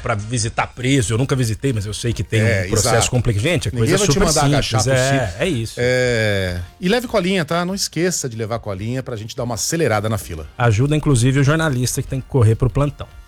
pra visitar preso. Eu nunca visitei, mas eu sei que tem um processo exato. complicado. Gente, é coisa Ninguém vai te super mandar agachar simples. pro É isso. E leve colinha, tá? Não esqueça de levar colinha pra gente dar uma acelerada na fila. Ajuda, inclusive, o jornalista que tem que correr pro plantão.